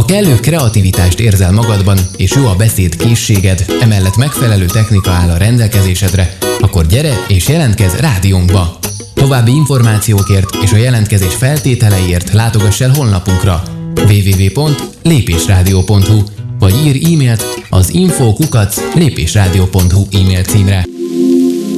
kellő kreativitást érzel magadban, és jó a beszéd készséged, emellett megfelelő technika áll a rendelkezésedre, akkor gyere és jelentkezz rádiónkba! További információkért és a jelentkezés feltételeiért látogass el honlapunkra www.lépésradio.hu vagy írj e-mailt az info@lépésradio.hu e-mail címre.